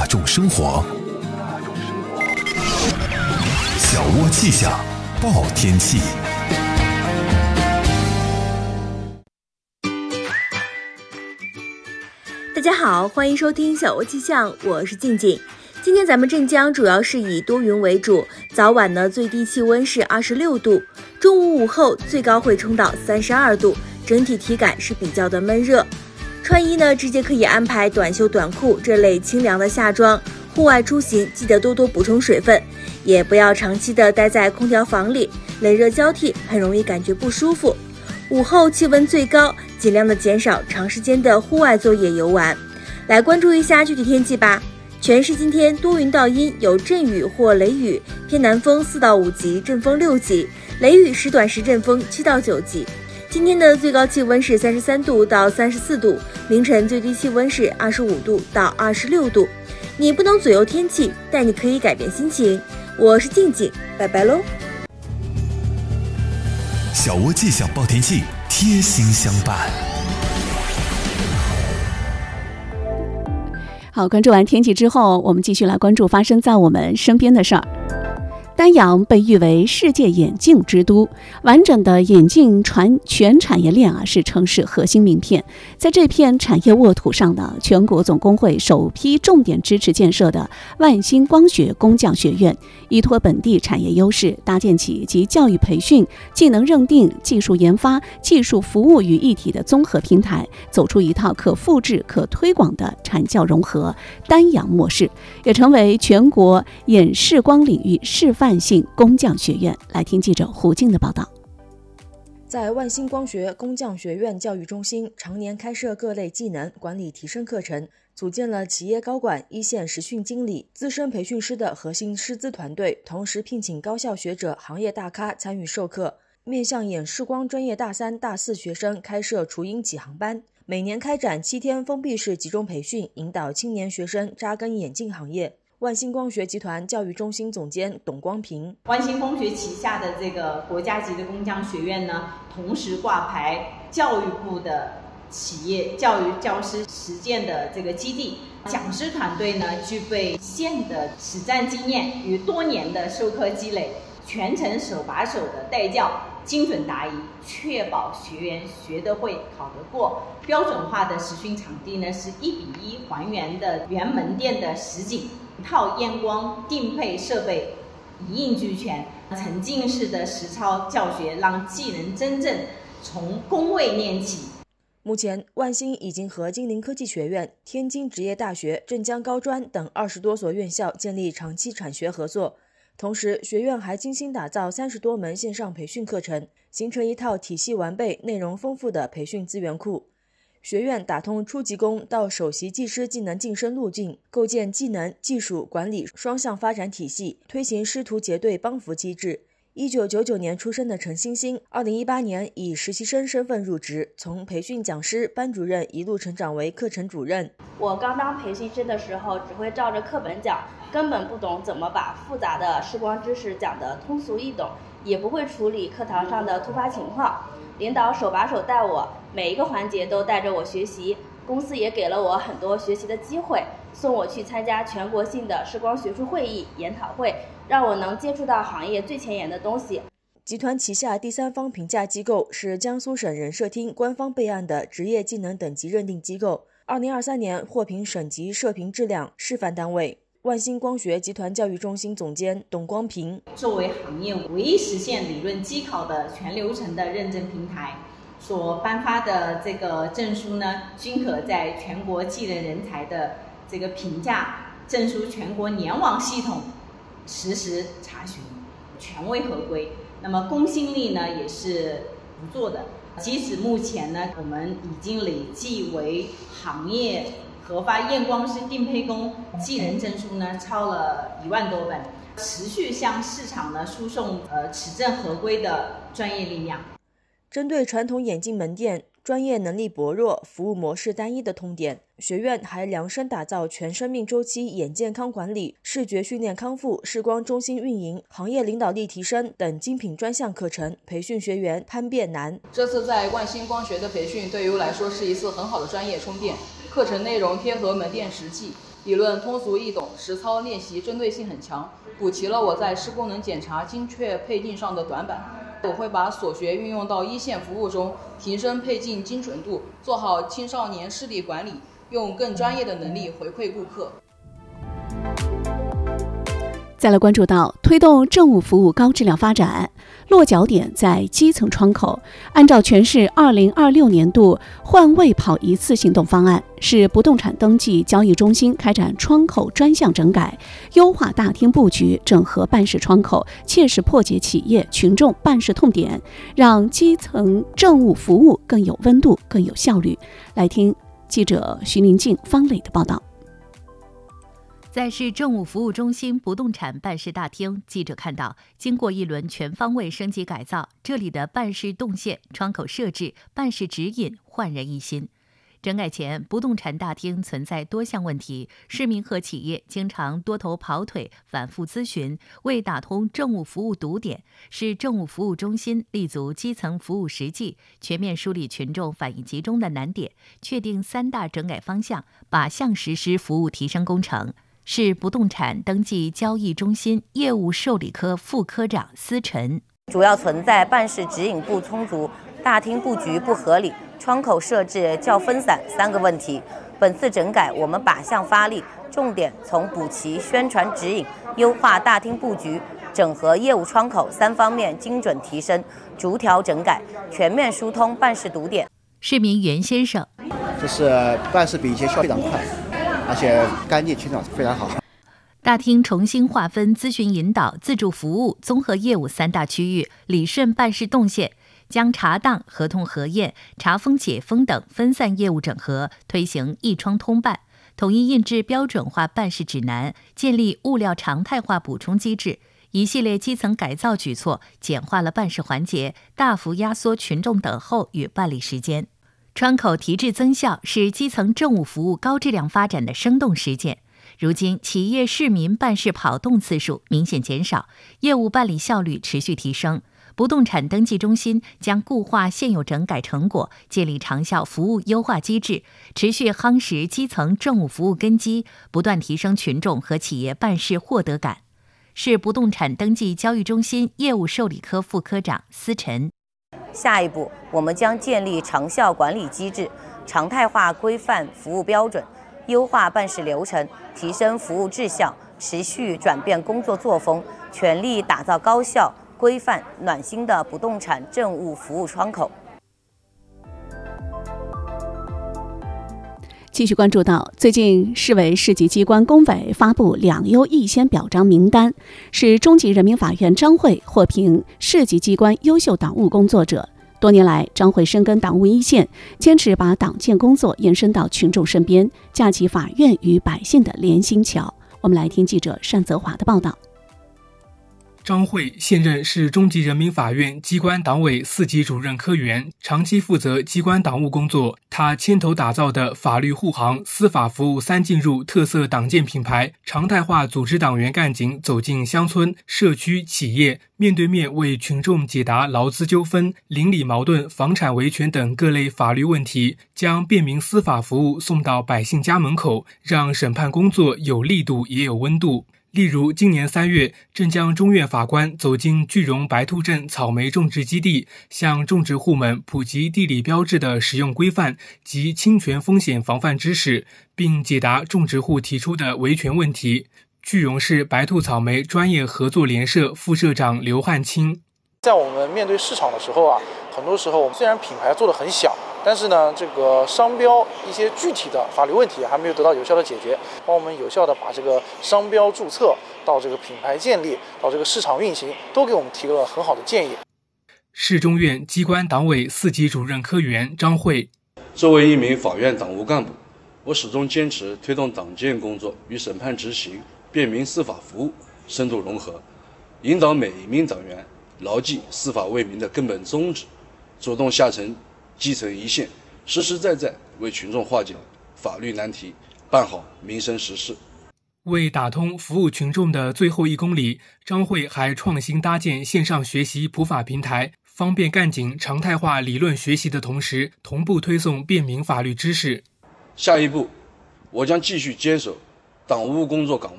众生活。小窝气象报天气。 大家好，欢迎收听小窝气象，我是静静。今天咱们镇江主要是以多云为主，早晚呢最低气温是26度，中午午后最高会冲到32度，整体体感是比较的闷热。穿衣呢直接可以安排短袖短裤这类清凉的夏装，户外出行记得多多补充水分，也不要长期的待在空调房里，冷热交替很容易感觉不舒服。午后气温最高，尽量的减少长时间的户外作业游玩。来关注一下具体天气吧。全市今天多云到阴，有阵雨或雷雨，偏南风4到5级，阵风6级，雷雨时短时阵风7到9级。今天的最高气温是33度到34度，凌晨最低气温是25度到26度。你不能左右天气，但你可以改变心情。我是静静，拜拜喽。 小窝气象报天气，贴心相伴。 好，关注完天气之后，我们继续来关注发生在我们身边的事儿。丹阳被誉为世界眼镜之都，完整的眼镜全产业链是城市核心名片。在这片产业沃土上的，全国总工会首批重点支持建设的万兴光学工匠学院，依托本地产业优势，搭建起集教育培训、技能认定、技术研发、技术服务于一体的综合平台，走出一套可复制、可推广的产教融合丹阳模式，也成为全国眼视光领域示范性工匠学院。来听记者胡静的报道。 在万兴光学工匠学院教育中心，常年开设各类技能管理提升课程，组建了企业高管、一线实训经理、资深培训师的核心师资团队，同时聘请高校学者、行业大咖参与授课。面向眼视光专业大3、大4学生开设雏鹰启航班，每年开展7天封闭式集中培训，引导青年学生扎根眼镜行业。万兴光学集团教育中心总监董光平， 万兴光学旗下的这个国家级的工匠学院呢，同时挂牌教育部的企业教育教师实践的这个基地，讲师团队呢具备线的实战经验与多年的授课积累，全程手把手的带教，精准答疑，确保学员学得会考得过。标准化的实训场地呢是1比1还原的原门店的实景，一套验光定配设备一应俱全，沉浸式的实操教学，让技能真正从工位练起。 目前，万兴已经和金陵科技学院、天津职业大学、镇江高专等20多所院校建立长期产学合作。同时，学院还精心打造30多门线上培训课程，形成一套体系完备、内容丰富的培训资源库。学院打通初级工到首席技师技能晋升路径，构建技能、技术、管理双向发展体系，推行师徒结对帮扶机制。1999年出生的陈欣欣，2018年以实习生身份入职，从培训讲师、班主任一路成长为课程主任。 我刚当培训生的时候，只会照着课本讲，根本不懂怎么把复杂的视光知识讲得通俗易懂，也不会处理课堂上的突发情况。领导手把手带我，每一个环节都带着我学习，公司也给了我很多学习的机会，送我去参加全国性的视光学术会议、研讨会，让我能接触到行业最前沿的东西。 集团旗下第三方评价机构是江苏省人社厅官方备案的职业技能等级认定机构，2023年获评省级社评质量示范单位。万兴光学集团教育中心总监董光平， 作为行业唯一实现理论机考的全流程的认证平台，所颁发的这个证书呢，均可在全国技能人才的这个评价证书全国联网系统实时查询，权威合规。那么公信力呢也是不错的。截止目前呢，我们已经累计为行业核发验光师定配工技能证书呢超了1万多本，持续向市场呢输送持证合规的专业力量。 针对传统眼镜门店专业能力薄弱、服务模式单一的痛点，学院还量身打造全生命周期眼健康管理、视觉训练康复、视光中心运营、行业领导力提升等精品专项课程，培训学员攀变难。 这次在万兴光学的培训对于我来说是一次很好的专业充电，课程内容贴合门店实际， 理论通俗易懂，实操练习针对性很强，补齐了我在施工能检查精确配镜上的短板。我会把所学运用到一线服务中，提升配镜精准度，做好青少年视力管理，用更专业的能力回馈顾客。 再来关注到推动政务服务高质量发展，落脚点在基层窗口。按照全市2026年度换位跑一次行动方案，市不动产登记交易中心开展窗口专项整改，优化大厅布局，整合办事窗口，切实破解企业群众办事痛点，让基层政务服务更有温度、更有效率。来听记者徐宁静、方磊的报道。 在市政务服务中心不动产办事大厅，记者看到，经过一轮全方位升级改造，这里的办事动线、窗口设置、办事指引焕然一新。整改前，不动产大厅存在多项问题，市民和企业经常多头跑腿，反复咨询。为打通政务服务堵点，市政务服务中心立足基层服务实际，全面梳理群众反映集中的难点，确定3大整改方向，靶向实施服务提升工程。市不动产登记交易中心业务受理科副科长司晨， 主要存在办事指引不充足、大厅布局不合理、窗口设置较分散3个问题。本次整改，我们靶向发力，重点从补齐宣传指引、优化大厅布局、整合业务窗口3方面精准提升，逐条整改，全面疏通办事堵点。 市民袁先生， 就是办事比以前效率非常快，而且干净清爽，非常好。 大厅重新划分咨询引导、自助服务、综合业务3大区域，理顺办事动线，将查档、合同核验、查封解封等分散业务整合，推行一窗通办，统一印制标准化办事指南，建立物料常态化补充机制。一系列基层改造举措简化了办事环节，大幅压缩群众等候与办理时间。窗口提质增效是基层政务服务高质量发展的生动实践。如今，企业市民办事跑动次数明显减少，业务办理效率持续提升。不动产登记中心将固化现有整改成果，建立长效服务优化机制，持续夯实基层政务服务根基，不断提升群众和企业办事获得感。市不动产登记交易中心业务受理科副科长司晨， 下一步，我们将建立长效管理机制，常态化规范服务标准，优化办事流程，提升服务质效，持续转变工作作风，全力打造高效、规范、暖心的不动产政务服务窗口。 继续关注到，最近市委市级机关工委发布2优1先表彰名单，是中级人民法院张慧获评市级机关优秀党务工作者。多年来，张慧深耕党务一线，坚持把党建工作延伸到群众身边，架起法院与百姓的连心桥。我们来听记者单泽华的报道。 张慧现任市中级人民法院机关党委4级主任科员，长期负责机关党务工作。他牵头打造的法律护航、司法服务3进入特色党建品牌，常态化组织党员干警走进乡村、社区、企业，面对面为群众解答劳资纠纷、邻里矛盾、房产维权等各类法律问题，将便民司法服务送到百姓家门口，让审判工作有力度也有温度。例如，今年3月，镇江中院法官走进句容白兔镇草莓种植基地，向种植户们普及地理标志的使用规范及侵权风险防范知识，并解答种植户提出的维权问题。句容市白兔草莓专业合作联社副社长刘汉清， 在我们面对市场的时候啊，很多时候我们虽然品牌做得很小，但是呢，这个商标一些具体的法律问题还没有得到有效的解决，帮我们有效的把这个商标注册到这个品牌建立到这个市场运行，都给我们提了很好的建议。 市中院机关党委4级主任科员张慧， 作为一名法院党务干部，我始终坚持推动党建工作与审判执行、便民司法服务深度融合，引导每一名党员牢记司法为民的根本宗旨，主动下沉基层一线，实实在在为群众化解法律难题，办好民生实事。 为打通服务群众的最后1公里，张慧还创新搭建线上学习普法平台，方便干警常态化理论学习的同时，同步推送便民法律知识。 下一步，我将继续坚守党务工作岗